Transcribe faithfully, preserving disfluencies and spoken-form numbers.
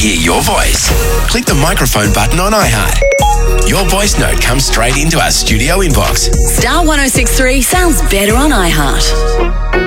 hear your voice. Click the microphone button on iHeart. Your voice note comes straight into our studio inbox. Star one oh six three sounds better on iHeart.